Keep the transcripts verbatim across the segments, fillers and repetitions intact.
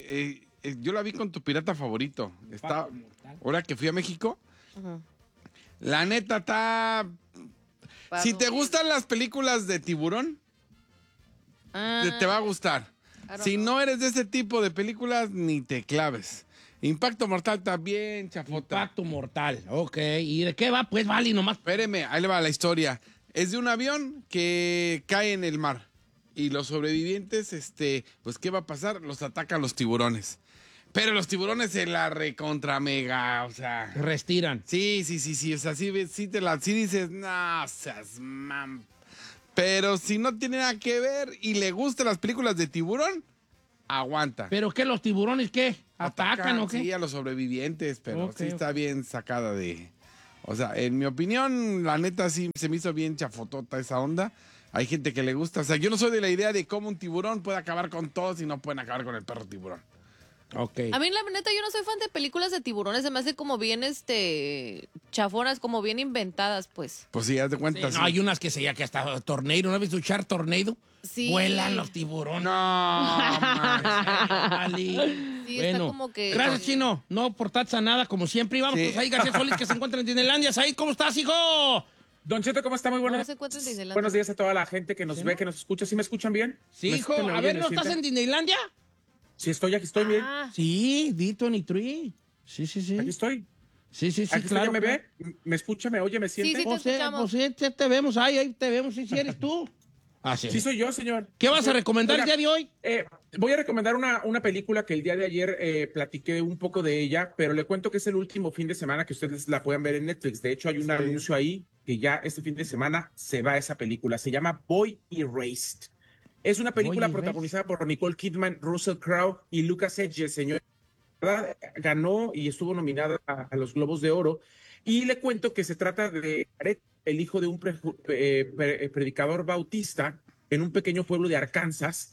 eh, eh, yo la vi con tu pirata favorito. Está, ahora que fui a México, uh-huh. La neta está... Paro. Si te gustan las películas de tiburón, ah, te, te va a gustar. Si no eres de ese tipo de películas, ni te claves. Impacto Mortal también, chafota. Impacto Mortal, ok. ¿Y de qué va? Pues vale, nomás. Espéreme, ahí le va la historia. Es de un avión que cae en el mar. Y los sobrevivientes, este, pues, ¿qué va a pasar? Los atacan los tiburones. Pero los tiburones se la recontra mega, o sea... Se restiran. Sí, sí, sí, sí. O sea, sí, sí, te la, sí dices, no, seas mam. Pero si no tiene nada que ver y le gustan las películas de tiburón, aguanta. ¿Pero qué, los tiburones qué? ¿Atacan, ¿Atacan o qué? Sí, a los sobrevivientes, pero okay, sí está okay. bien sacada de... O sea, en mi opinión, la neta sí se me hizo bien chafotota esa onda. Hay gente que le gusta. O sea, yo no soy de la idea de cómo un tiburón puede acabar con todos y no pueden acabar con el perro tiburón. Okay. A mí, la neta, yo no soy fan de películas de tiburones. Se me hace como bien, este, chafonas, como bien inventadas, pues. Pues sí, haz de cuenta. Sí, sí. No, hay unas que se llama que hasta Tornado. ¿No has visto Char Tornado? Sí. Vuelan los tiburones. No, man. Sí, bueno, está como que... Gracias, Chino. No portaste a nada, como siempre. Y vamos sí. con Said García Solís, que se encuentra en Disneylandia. Said, ¿cómo estás, hijo? Don Cheto, ¿cómo está? Muy buenas. No se encuentra en Disneylandia. Buenos días a toda la gente que nos ¿Sí, ve, no? que nos escucha. ¿Sí me escuchan bien? Sí, hijo. A ver, ¿no estás en Disneylandia? Sí, estoy aquí, estoy bien. Ah. Sí, D veintitrés. Sí, sí, sí. Aquí estoy. Sí, sí, sí, aquí claro. Estoy, ¿ya me ve? ¿Me escucha, me oye, me siente? Sí, sí, te pues, escuchamos. Pues sí, te vemos, ahí, ahí te vemos, sí, sí eres tú. Ah, sí. Sí, soy yo, señor. ¿Qué vas sí, a recomendar Oiga, el día de hoy? Eh, voy a recomendar una, una película que el día de ayer eh, platiqué un poco de ella, pero le cuento que es el último fin de semana que ustedes la puedan ver en Netflix. De hecho, hay un sí. anuncio ahí que ya este fin de semana se va esa película. Se llama Boy Erased. Es una película Boy protagonizada Erased. por Nicole Kidman, Russell Crowe y Lucas Hedges, señor. Ganó y estuvo nominada a, a los Globos de Oro. Y le cuento que se trata de el hijo de un pre, eh, pre, predicador bautista en un pequeño pueblo de Arkansas,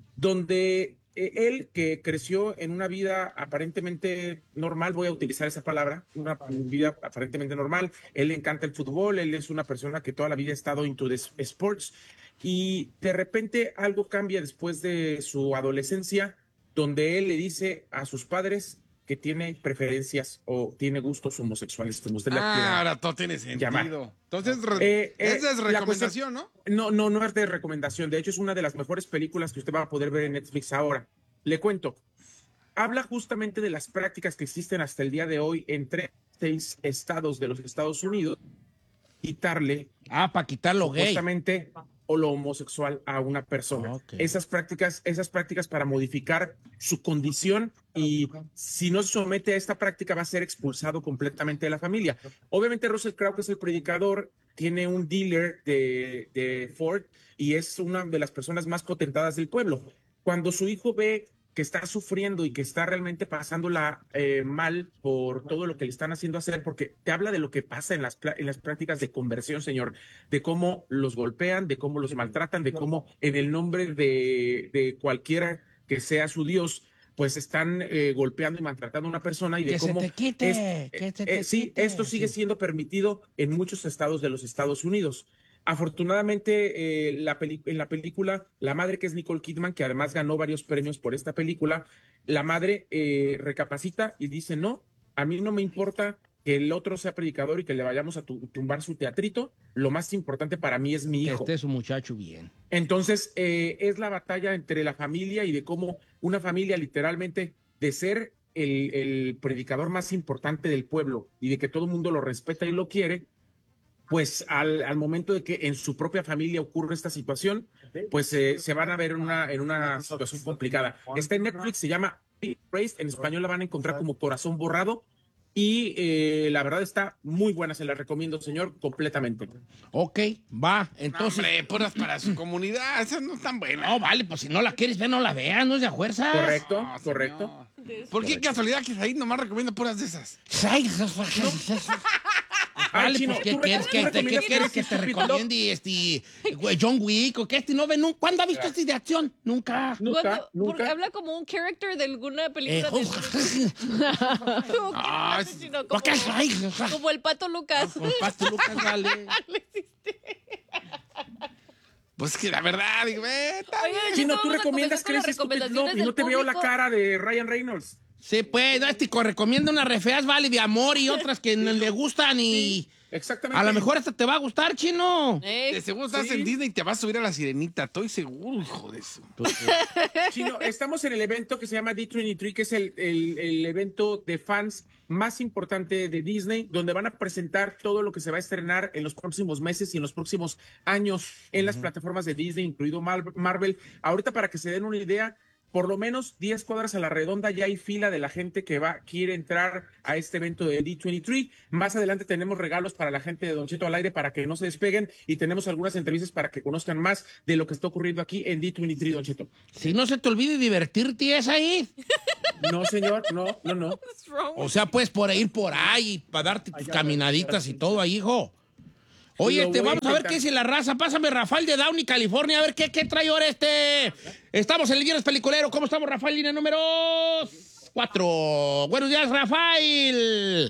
donde eh, él, que creció en una vida aparentemente normal, voy a utilizar esa palabra, una vida aparentemente normal, él le encanta el fútbol, él es una persona que toda la vida ha estado into the sports, y de repente algo cambia después de su adolescencia, donde él le dice a sus padres que tiene preferencias o tiene gustos homosexuales, como usted ah, la quiera ahora todo tiene sentido. Llamar. Entonces, re eh, eh, esa es recomendación, ¿no? No, no, no es de recomendación. De hecho, es una de las mejores películas que usted va a poder ver en Netflix ahora. Le cuento. Habla justamente de las prácticas que existen hasta el día de hoy en tres seis estados de los Estados Unidos. Quitarle. Ah, para quitarlo gay. Justamente o lo homosexual a una persona. Okay. Esas prácticas, esas prácticas para modificar su condición, y si no se somete a esta práctica va a ser expulsado completamente de la familia. Obviamente Russell Crowe, que es el predicador, tiene un dealer de, de Ford y es una de las personas más potentadas del pueblo. Cuando su hijo ve que está sufriendo y que está realmente pasándola eh, mal por todo lo que le están haciendo hacer, porque te habla de lo que pasa en las, en las prácticas de conversión, señor, de cómo los golpean, de cómo los maltratan, de cómo en el nombre de, de cualquiera que sea su Dios, pues están eh, golpeando y maltratando a una persona, y de que cómo... se te quite, es, que se eh, te sí, quite. esto sigue sí. siendo permitido en muchos estados de los Estados Unidos. Afortunadamente, eh, la en la película, la madre, que es Nicole Kidman, que además ganó varios premios por esta película, la madre eh, recapacita y dice, no, a mí no me importa que el otro sea predicador y que le vayamos a tumbar su teatrito, lo más importante para mí es mi hijo. Que esté su muchacho bien. Entonces, eh, es la batalla entre la familia y de cómo una familia literalmente, de ser el, el predicador más importante del pueblo y de que todo el mundo lo respeta y lo quiere, pues al, al momento de que en su propia familia ocurre esta situación, pues eh, se van a ver en una, en una situación complicada. Está en Netflix, se llama Erased, en español la van a encontrar como Corazón Borrado, y eh, la verdad está muy buena, se la recomiendo, señor, completamente. Ok, va, entonces... No, hombre, puras para su comunidad, esas no están buenas. No, vale, pues si no la quieres ver, no la veas, no es de fuerza. Correcto, no, correcto. ¿Por qué casualidad que ahí nomás recomienda puras de esas? Vale, pues, ¿qué quieres que, te, ¿qué quieres que te recomiende este, John Wick o que este no ve nunca? ¿Cuándo ha visto este de acción? Nunca. Nunca, Cuando, nunca. Porque habla como un character de alguna película. Eh, de... Ah, como, ¿por qué hay? como el Pato Lucas. Como el Pato Lucas, vale. Le hiciste. Pues que la verdad, digo, eh, está bien. Oigan, Chino, ¿cómo tú vamos a recomiendas comenzar con las Crazy Stupid recomendaciones Love y no del te veo la público? cara de Ryan Reynolds. Sí, pues, no, este recomienda unas re feas, vale, de amor y otras que no le gustan y Exactamente. a lo mejor hasta te va a gustar, Chino. Ey, De seguro estás Sí. en Disney y te vas a subir a la sirenita. Estoy seguro, hijo de eso. Chino, estamos en el evento que se llama D veintitrés, que es el, el, el evento de fans más importante de Disney, donde van a presentar todo lo que se va a estrenar en los próximos meses y en los próximos años en las plataformas de Disney, incluido Mar- Marvel. Ahorita, para que se den una idea, por lo menos diez cuadras a la redonda ya hay fila de la gente que va, quiere entrar a este evento de D veintitrés. Más adelante tenemos regalos para la gente de Don Cheto al aire para que no se despeguen y tenemos algunas entrevistas para que conozcan más de lo que está ocurriendo aquí en D veintitrés, Don Cheto. Si no se te olvide divertirte, es ahí. No, señor, no, no, no. what's wrong? O sea, puedes por ir por ahí para darte tus caminaditas y todo ahí, hijo. Oye, Lo este, voy a vamos a ver intentar. qué dice la raza. Pásame Rafael de Downey, California. A ver qué, qué trae ahora este. Estamos en el Viernes Peliculero. ¿Cómo estamos, Rafael? Línea número cuatro. Buenos días, Rafael.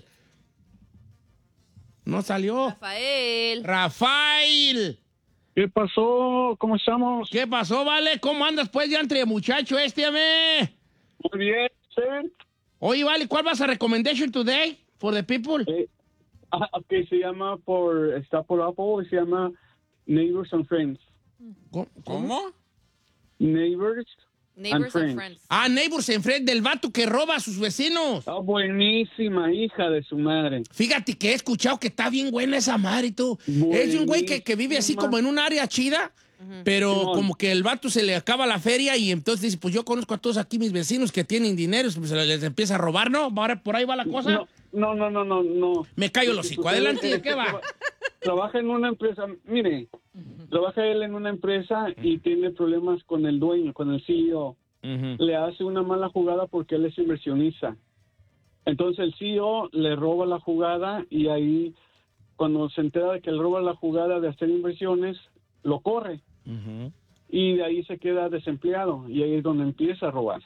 No salió. Rafael. Rafael. ¿Qué pasó? ¿Cómo estamos? ¿Qué pasó, vale? ¿Cómo andas, pues, ya entre muchacho este, ame? Muy bien, ¿sí? Oye, vale, ¿cuál vas a recommendation today for the people? Eh, ah, ok, se llama por, está por Apple y se llama Neighbors and Friends. ¿Cómo? ¿Cómo? Neighbors. Neighbors And and friends. friends. Ah, Neighbors en Friend, del vato que roba a sus vecinos. Ah, buenísima, hija de su madre. Fíjate que he escuchado que está bien buena esa madre, tú. Es de un güey que, que vive así Buenísima. como en un área chida, pero Simón. como que el vato se le acaba la feria y entonces dice, pues yo conozco a todos aquí mis vecinos que tienen dinero, pues se les empieza a robar, ¿no? Ahora por ahí va la cosa. No, no, no, no, no. no. Me callo el Lo que hocico. sucede Adelante, es ¿de qué que va? traba- Trabaja en una empresa, mire, trabaja él en una empresa y tiene problemas con el dueño, con el C E O. Ujú. Le hace una mala jugada porque él es inversionista. Entonces el C E O le roba la jugada y ahí, cuando se entera de que le roba la jugada de hacer inversiones, lo corre Ujú. y de ahí se queda desempleado y ahí es donde empieza a robar.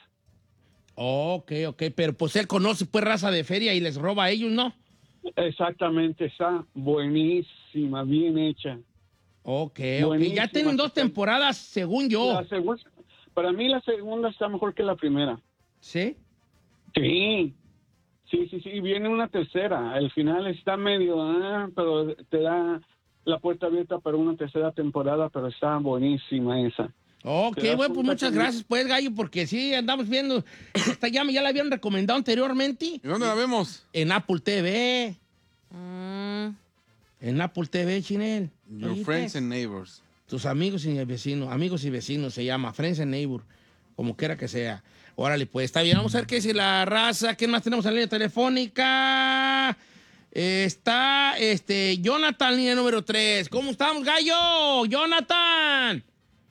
Ok, ok, pero pues él conoce pues raza de feria y les roba a ellos, ¿no? Exactamente, está buenísima, bien hecha. Ok, ok. Buenísima, Ya tienen dos está- temporadas, según yo. La segunda, para mí la segunda está mejor que la primera. ¿Sí? Sí, sí, sí, sí, viene una tercera. El final está medio, ah, pero te da la puerta abierta para una tercera temporada, pero está buenísima esa. Ok, ¿Te das bueno, pues cuenta muchas que- gracias, pues, Gallo, porque sí, andamos viendo. Esta ya, ya la habían recomendado anteriormente ¿Y dónde la vemos? en Apple T V. Mm, En Apple T V, Chinel. Your ¿Oíste? Friends and Neighbors. Tus amigos y vecinos, amigos y vecinos se llama, Friends and Neighbor, como quiera que sea. Órale, pues, está bien. Vamos a ver qué dice la raza. ¿Qué más tenemos en la línea telefónica? Eh, está, este, Jonathan, línea número tres. ¿Cómo estamos, Gallo? Jonathan.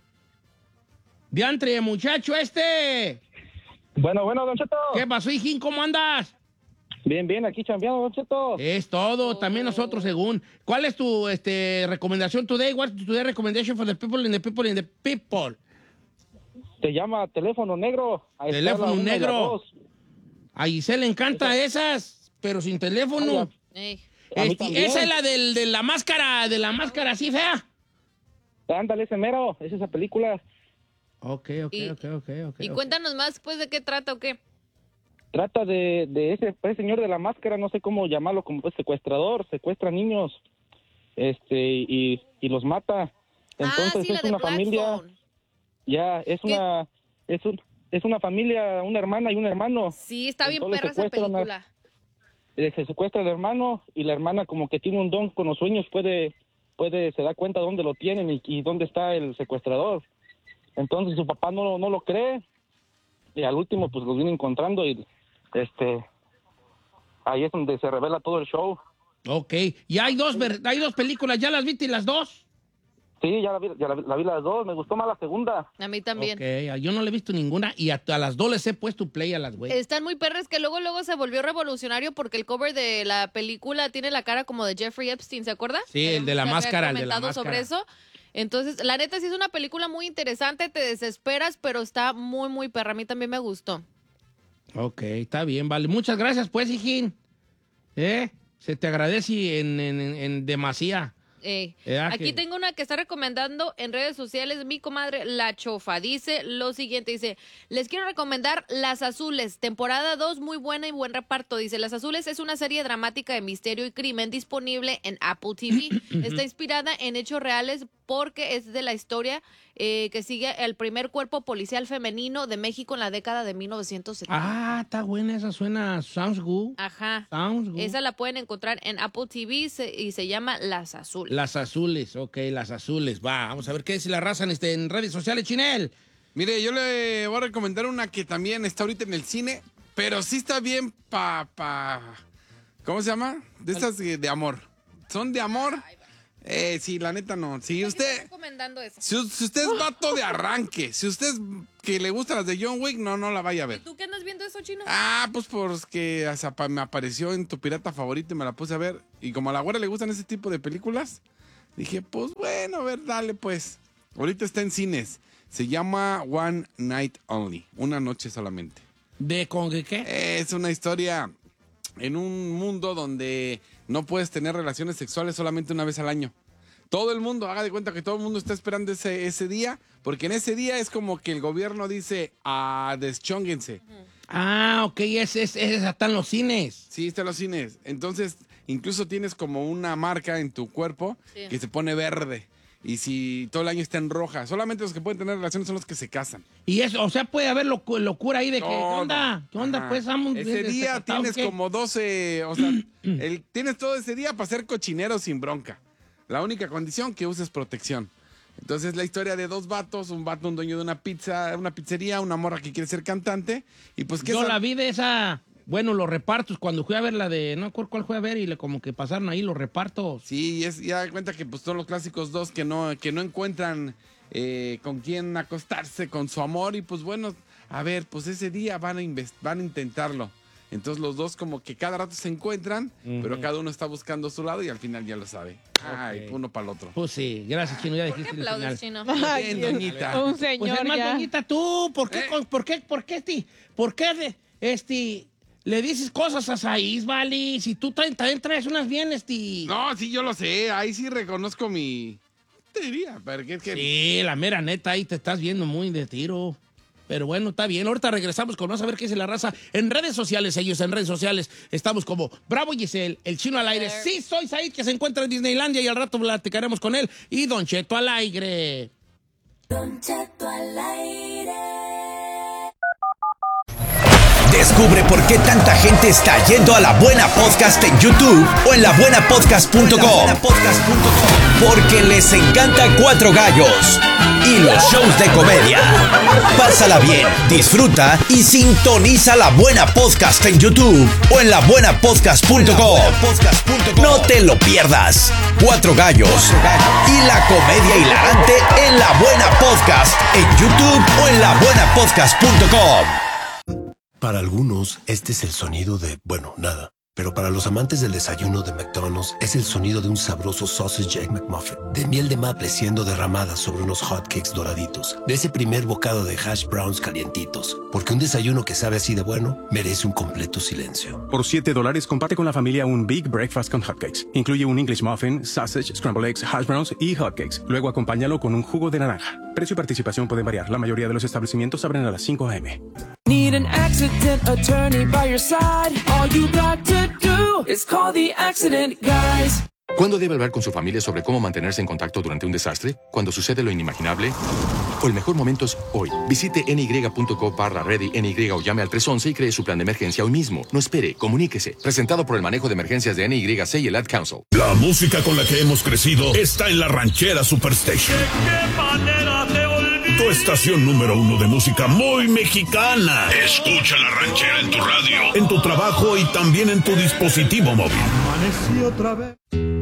Diantre, muchacho este. Bueno, bueno, Don Cheto. ¿Qué pasó, hijín? ¿Cómo andas? Bien, bien, aquí chambeando, Don Cheto. Es todo, también nosotros según. ¿Cuál es tu este, recomendación today? What's today's recommendation for the people in the people in the people? Te llama teléfono negro. Ahí está Teléfono la una y la negro. dos. A Giselle le encanta esas, pero sin teléfono. ey. A mí Este, también. esa es la del, de la máscara, de la máscara así fea. Ándale, ese mero, es esa película. Ok, ok, Y- ok, ok, ok. Y ok. cuéntanos más, pues, de qué trata o qué. Trata de, de ese, ese señor de la máscara, no sé cómo llamarlo, como pues secuestrador, secuestra niños, este, y, y los mata. Entonces ah, sí, la es de una Black familia, Phone. ya, es ¿Qué? una, es un, es una familia, una hermana y un hermano. Sí, está bien Entonces perra esa secuestran a- película. Eh, se secuestra al hermano y la hermana como que tiene un don con los sueños, puede, puede, se da cuenta dónde lo tienen y, y dónde está el secuestrador. Entonces su papá no, no lo cree y al último pues los viene encontrando y este ahí es donde se revela todo el show. Ok, y hay dos, ver- hay dos películas, ¿ya las viste las dos? Sí, ya la vi, ya la, vi- la vi las dos, me gustó más la segunda. A mí también. Ok, yo no le he visto ninguna y a, a las dos les he puesto play a las güey. Están muy perras que luego luego se volvió revolucionario porque el cover de la película tiene la cara como de Jeffrey Epstein, ¿se acuerda? Sí, el de la Se había máscara, el de la comentado máscara. sobre eso. Entonces, la neta sí es una película muy interesante, te desesperas, pero está muy, muy perra. A mí también me gustó. Ok, está bien, vale. Muchas gracias, pues, hijín. ¿Eh? Se te agradece en, en, en- en demasía. Eh, Eh, ah, aquí que- tengo una que está recomendando en redes sociales mi comadre La Chofa. Dice lo siguiente, dice, les quiero recomendar Las Azules, temporada dos, muy buena y buen reparto. Dice, Las Azules es una serie dramática de misterio y crimen disponible en Apple T V. Está inspirada en hechos reales porque es de la historia eh, que sigue el primer cuerpo policial femenino de México en la década de mil novecientos setenta. Ah, está buena esa, suena, sounds good. Ajá. Sounds good. Esa la pueden encontrar en Apple T V se- y se llama Las Azules. Las azules, ok, las azules. Va, vamos a ver qué dice la raza en, este, en redes sociales, Chinel. Mire, yo le voy a recomendar una que también está ahorita en el cine, pero sí está bien pa... pa ¿cómo se llama? De estas de, de amor. Son de amor. Eh, sí, la neta no. Si usted... recomendando eso. Si, si usted es vato de arranque, si usted es que le gustan las de John Wick, no, no la vaya a ver. ¿Y tú qué andas viendo eso, Chino? Ah, pues porque hasta pa- me apareció en Tu Pirata Favorito y me la puse a ver. Y como a la güera le gustan ese tipo de películas, dije, pues bueno, a ver, dale pues. Ahorita está en cines. Se llama One Night Only, una noche solamente. ¿De con qué? qué? Es una historia en un mundo donde no puedes tener relaciones sexuales solamente una vez al año. Todo el mundo, haga de cuenta que todo el mundo está esperando ese, ese día, porque en ese día es como que el gobierno dice, ah, deschónguense. Ah, ok, ese es, es, está en los cines. Sí, está en los cines. Entonces, incluso tienes como una marca en tu cuerpo Sí. que se pone verde. Y si todo el año está en roja, solamente los que pueden tener relaciones son los que se casan. Y eso, o sea, puede haber locu- locura ahí de que, ¿qué Todo. onda? ¿Qué onda? Ajá. Pues, vamos. Ese este, día desacatados, tienes ¿qué? como doce, o sea, el, tienes todo ese día para ser cochinero sin bronca. La única condición que uses protección. Entonces la historia de dos vatos, un vato, un dueño de una pizza, una pizzería, una morra que quiere ser cantante y pues que Yo esa- la vi de esa, bueno, los repartos, cuando fui a ver la de, no recuerdo cuál fui a ver y le, como que pasaron ahí los repartos. Sí, es, ya da cuenta que pues son los clásicos dos que no, que no encuentran eh, con quién acostarse con su amor y pues bueno, a ver, pues ese día van a, invest- van a intentarlo. Entonces los dos como que cada rato se encuentran, Ujú. pero cada uno está buscando su lado y al final ya lo sabe. Ay, Ok. uno para el otro. Pues sí, gracias, Chino, ya ¿Por qué dijiste el aplaudes, final. Chino? Bien, doñita. Un Pues señor es más, ya. doñita, tú, ¿por qué, ¿Eh? con- por qué, por qué, este, por qué, de- este, le dices cosas a Saiz, vale? Si tú traes- también traes unas bien, este... No, sí, yo lo sé. Ahí sí reconozco mi... Te diría, porque es que... Sí, la mera neta, ahí te estás viendo muy de tiro. Pero bueno, está bien. Ahorita regresamos con más a ver qué dice la raza. En redes sociales, ellos en redes sociales, estamos como Bravo Giselle, el Chino al aire. Sí, soy Said, que se encuentra en Disneylandia y al rato platicaremos con él. Y Don Cheto al aire. Descubre por qué tanta gente está yendo a La Buena Podcast en YouTube o en la buena podcast punto com. Porque les encanta Cuatro Gallos y los shows de comedia. Pásala bien, disfruta y sintoniza La Buena Podcast en YouTube o en la buena podcast punto com. No te lo pierdas. Cuatro Gallos y la comedia hilarante en La Buena Podcast en YouTube o en la buena podcast punto com. Para algunos, este es el sonido de, bueno, nada. Pero para los amantes del desayuno de McDonald's, es el sonido de un sabroso sausage egg McMuffin, de miel de maple siendo derramada sobre unos hotcakes doraditos, de ese primer bocado de hash browns calientitos. Porque un desayuno que sabe así de bueno, merece un completo silencio. Por siete dólares, comparte con la familia un Big Breakfast con hotcakes. Incluye un English muffin, sausage, scrambled eggs, hash browns y hotcakes. Luego acompáñalo con un jugo de naranja. Precio y participación pueden variar. La mayoría de los establecimientos abren a las cinco a eme Need an accident attorney by your side. All you got to do is call the accident guys. ¿Cuándo debe hablar con su familia sobre cómo mantenerse en contacto durante un desastre? ¿Cuando sucede lo inimaginable? O el mejor momento es hoy. Visite N Y punto com barra ready N Y o llame al tres once y cree su plan de emergencia hoy mismo. No espere, comuníquese. Presentado por el manejo de emergencias de N Y C y el Ad Council. La música con la que hemos crecido está en la Ranchera Superstation. Tu estación número uno de música muy mexicana. Escucha la Ranchera en tu radio, en tu trabajo y también en tu dispositivo móvil. Amanecí otra vez.